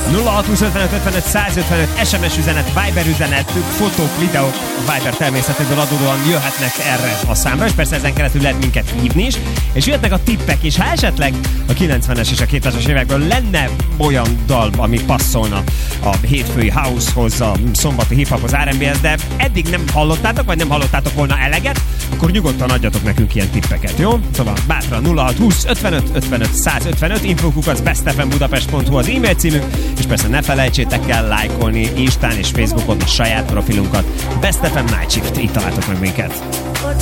0625 55 155 SMS üzenet, Viber üzenet, fotók, videók, Viber természetéből adódóan jöhetnek erre a számra, és persze ezen keresztül lehet minket hívni is, és jöhetnek a tippek is. Ha esetleg a 90-es és a 2000-es évekből lenne olyan dal, ami passzolna a hétfői house-hoz, a szombati hip-hophoz, R&B-hez, de eddig nem hallottátok, vagy nem hallottátok volna eleget, akkor nyugodtan adjatok nekünk ilyen tippeket, jó? Szóval bátran 0620 55 55 155, infókukat bestfmbudapest.hu az e-mail címünk, és persze ne felejtsétek el lájkolni Instán és Facebookon a saját profilunkat. Best FM Night Shift, így találtok meg minket.